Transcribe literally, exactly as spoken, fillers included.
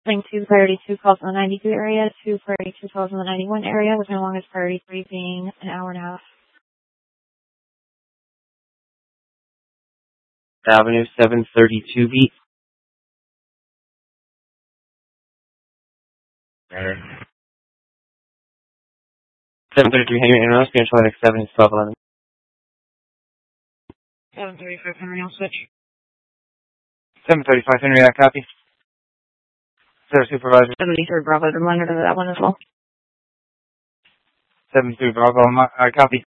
Having two priority two calls in the ninety-two area, two priority two calls in the ninety-one area, with my longest priority three being an hour and a half. Avenue seven thirty-two beat. seven thirty-three Henry Internal, Spanish Atlantic seven is twelve eleven. seven thirty-five Henry, I'll switch. seven thirty-five Henry, I copy. Sir, Supervisor. seventy-third Bravo, the monitor to that one as well. seventy-three Bravo, I copy.